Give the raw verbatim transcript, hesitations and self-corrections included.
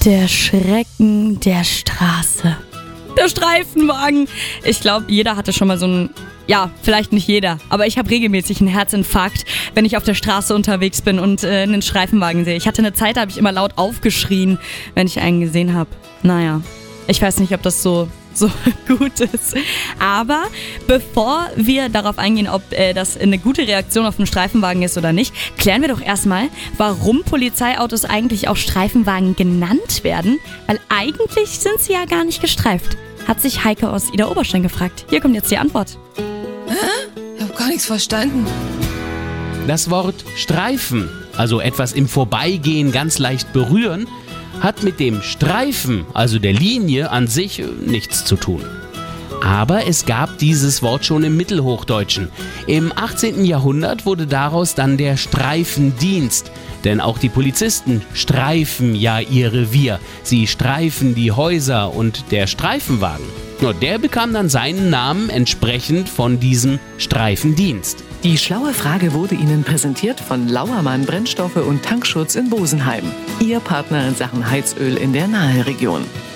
Der Schrecken der Straße. Der Streifenwagen. Ich glaube, jeder hatte schon mal so einen, ja, vielleicht nicht jeder, aber ich habe regelmäßig einen Herzinfarkt, wenn ich auf der Straße unterwegs bin und äh, einen Streifenwagen sehe. Ich hatte eine Zeit, da habe ich immer laut aufgeschrien, wenn ich einen gesehen habe. Naja, ich weiß nicht, ob das so, so gut ist. Aber bevor wir darauf eingehen, ob äh, das eine gute Reaktion auf einen Streifenwagen ist oder nicht, klären wir doch erstmal, warum Polizeiautos eigentlich auch Streifenwagen genannt werden. Weil eigentlich sind sie ja gar nicht gestreift. Hat sich Heike aus Ida Oberstein gefragt. Hier kommt jetzt die Antwort. Hä? Ich habe gar nichts verstanden. Das Wort Streifen, also etwas im Vorbeigehen ganz leicht berühren, hat mit dem Streifen, also der Linie an sich, nichts zu tun. Aber es gab dieses Wort schon im Mittelhochdeutschen. Im achtzehnten Jahrhundert wurde daraus dann der Streifendienst. Denn auch die Polizisten streifen ja ihr Revier. Sie streifen die Häuser und der Streifenwagen, ja, der bekam dann seinen Namen entsprechend von diesem Streifendienst. Die schlaue Frage wurde Ihnen präsentiert von Lauermann Brennstoffe und Tankschutz in Bosenheim. Ihr Partner in Sachen Heizöl in der Naheregion.